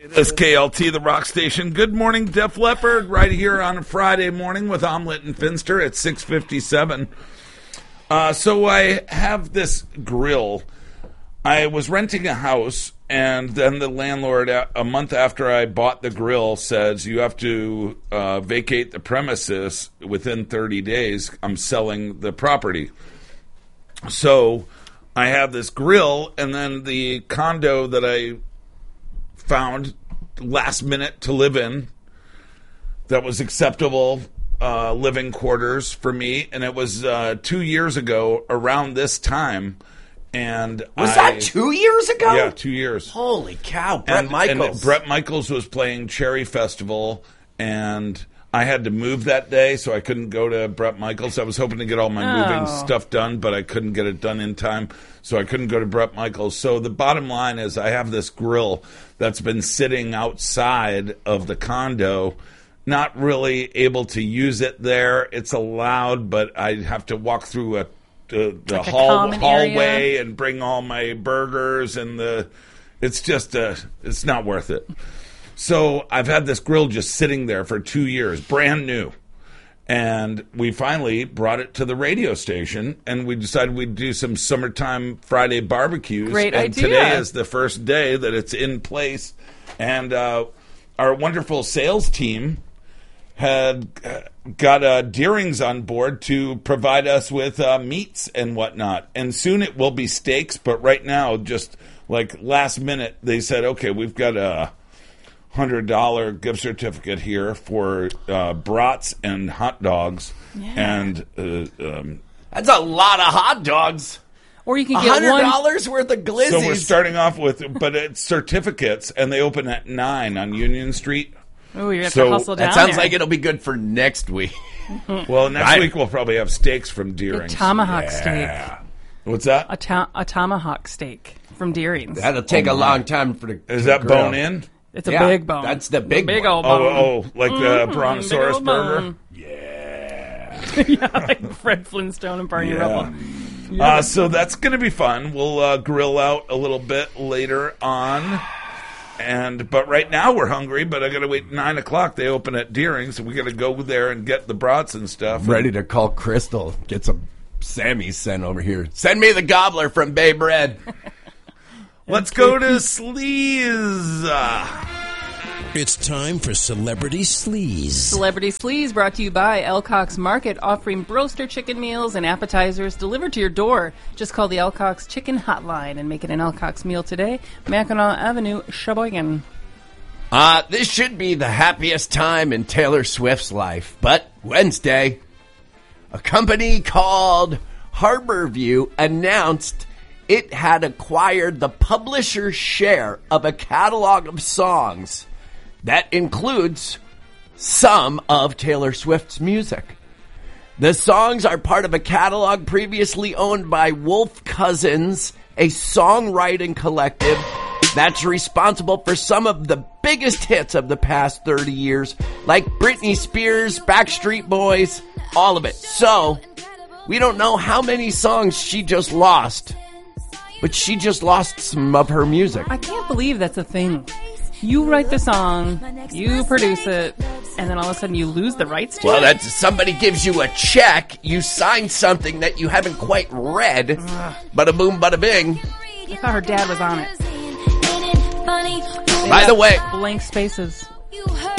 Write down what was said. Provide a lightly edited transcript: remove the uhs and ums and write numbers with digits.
This KLT, the rock station. Good morning, Def Leppard, right here on a Friday morning with Omelet and Finster at 6:57. So I have this grill. I was renting a house, and then the landlord, a month after I bought the grill, says you have to vacate the premises within 30 days. I'm selling the property. So I have this grill, and then the condo that I found last minute to live in that was acceptable living quarters for me, and it was 2 years ago around this time. And was that 2 years ago? Yeah, 2 years. Holy cow, Bret Michaels. And Bret Michaels was playing Cherry Festival, and I had to move that day, so I couldn't go to Bret Michaels. I was hoping to get all my moving stuff done, but I couldn't get it done in time, so I couldn't go to Bret Michaels. So the bottom line is I have this grill that's been sitting outside of the condo, not really able to use it there. It's allowed, but I have to walk through the hallway and bring all my burgers, and it's just it's not worth it. So I've had this grill just sitting there for 2 years, brand new. And we finally brought it to the radio station, and we decided we'd do some summertime Friday barbecues. Great and idea. Today is the first day that it's in place. And our wonderful sales team had got Deering's on board to provide us with meats and whatnot. And soon it will be steaks, but right now, just like last minute, they said, okay, we've got a $100 gift certificate here for brats and hot dogs. Yeah. And that's a lot of hot dogs. Or you can get $100 worth of glizzies. So we're starting off with, but it's certificates, and they open at 9 on Union Street. Oh, you have to hustle down That sounds there. like it'll be good for next week. Well, next week we'll probably have steaks from Deering's. A tomahawk steak. What's that? A tomahawk steak from Deering's. That'll take a long time for the Is that grill. bone in? It's a big bone. That's the big old bone. Oh, like the Brontosaurus big old burger? bone. Yeah. Yeah, like Fred Flintstone and Barney Rubble. So that's going to be fun. We'll grill out a little bit later on. But right now we're hungry, but I got to wait 9 o'clock. They open at Deering's, so we got to go there and get the brats and stuff. Ready to call Crystal. Get some Sammy sent over here. Send me the gobbler from Bay Bread. Let's go to Sleaze. It's time for Celebrity Sleaze. Celebrity Sleaze brought to you by Elcox Market, offering broaster chicken meals and appetizers delivered to your door. Just call the Elcox Chicken Hotline and make it an Elcox meal today. Mackinac Avenue, Sheboygan. This should be the happiest time in Taylor Swift's life, but Wednesday, a company called Harborview announced it had acquired the publisher's share of a catalog of songs that includes some of Taylor Swift's music. The songs are part of a catalog previously owned by Wolf Cousins, a songwriting collective that's responsible for some of the biggest hits of the past 30 years, like Britney Spears, Backstreet Boys, all of it. So, we don't know how many songs she just lost, but she just lost some of her music. I can't believe that's a thing. You write the song, you produce it, and then all of a sudden you lose the rights to it? Well, that's somebody gives you a check, you sign something that you haven't quite read, bada boom, bada bing. I thought her dad was on it. By the way, Blank spaces.